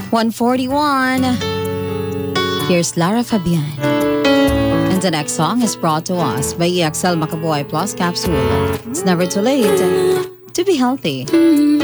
141. Here's Lara Fabian. And the next song is brought to us by EXL Macaboy Plus Capsule. It's never too late to be healthy.